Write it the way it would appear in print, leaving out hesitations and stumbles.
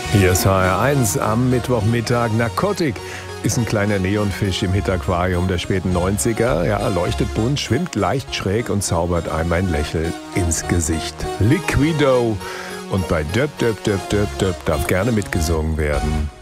Hier ist HR1 am Mittwochmittag. Narcotic ist ein kleiner Neonfisch im Hit-Aquarium der späten 90er. Ja, leuchtet bunt, schwimmt leicht schräg und zaubert einem ein Lächeln ins Gesicht. Liquido. Und bei Döp, Döp, Döp, Döp, Döp darf gerne mitgesungen werden.